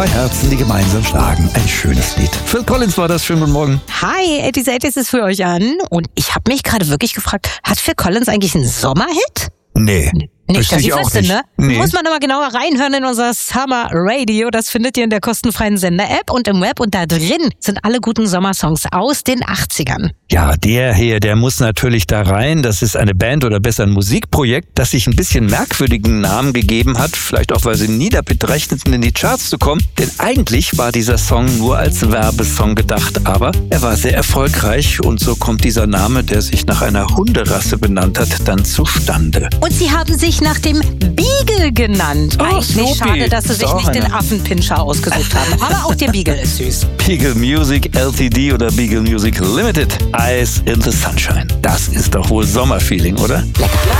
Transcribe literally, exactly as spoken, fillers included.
Zwei Herzen, die gemeinsam schlagen. Ein schönes Lied. Phil Collins war das. Schönen guten Morgen. Hi, achtzig ist für euch an. Und ich habe mich gerade wirklich gefragt, hat Phil Collins eigentlich einen Sommerhit? Nee. Nicht, dass ich wüsste, ne? Nee. Muss man aber genauer reinhören in unser Summer Radio. Das findet ihr in der kostenfreien Sender-App und im Web. Und da drin sind alle guten Sommersongs aus den achtzigern. Ja, der hier, der muss natürlich da rein. Das ist eine Band oder besser ein Musikprojekt, das sich ein bisschen merkwürdigen Namen gegeben hat. Vielleicht auch, weil sie nie damit rechneten, in die Charts zu kommen. Denn eigentlich war dieser Song nur als Werbesong gedacht. Aber er war sehr erfolgreich und so kommt dieser Name, der sich nach einer Hunderasse benannt hat, dann zustande. Und sie haben sich nach dem Beagle genannt. Oh, Eigentlich Snoopy. schade, dass sie Ist sich auch nicht den einer. Affenpinscher ausgesucht haben. Aber auch der Beagle ist süß. Beagle Music L T D oder Beagle Music Limited. Eyes in the Sunshine. Das ist doch wohl Sommerfeeling, oder? Lecker.